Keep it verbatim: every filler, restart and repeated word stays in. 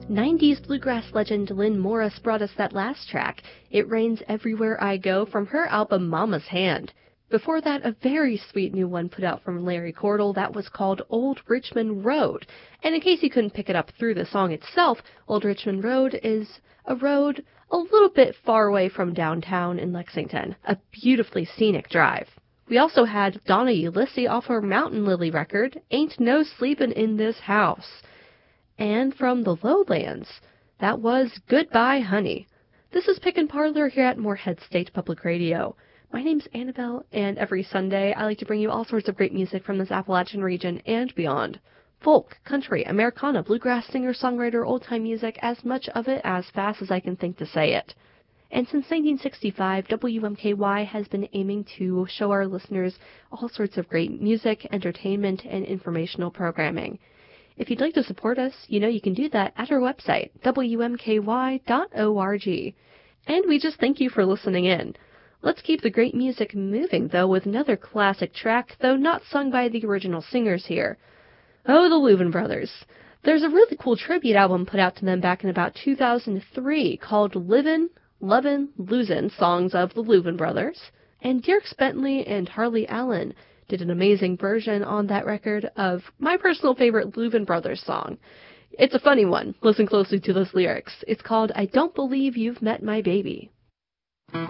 nineties bluegrass legend Lynn Morris brought us that last track, It Rains Everywhere I Go, from her album Mama's Hand. Before that, a very sweet new one put out from Larry Cordell that was called Old Richmond Road. And in case you couldn't pick it up through the song itself, Old Richmond Road is a road a little bit far away from downtown in Lexington, a beautifully scenic drive. We also had Donna Ulisse off her Mountain Lily record, Ain't No Sleepin' in This House. And from the Lowlands, that was Goodbye Honey. This is Pick and Parlor here at Morehead State Public Radio. My name's Annabelle, and every Sunday I like to bring you all sorts of great music from this Appalachian region and beyond. Folk, country, Americana, bluegrass, singer-songwriter, old-time music, as much of it as fast as I can think to say it. And since nineteen sixty-five, W M K Y has been aiming to show our listeners all sorts of great music, entertainment, and informational programming. If you'd like to support us, you know you can do that at our website, W M K Y dot org. And we just thank you for listening in. Let's keep the great music moving, though, with another classic track, though not sung by the original singers here. Oh, the Louvin Brothers. There's a really cool tribute album put out to them back in about two thousand three called Livin', Lovin', Losin', Songs of the Louvin Brothers. And Dierks Bentley and Harley Allen did an amazing version on that record of my personal favorite Louvin Brothers song. It's a funny one. Listen closely to those lyrics. It's called I Don't Believe You've Met My Baby.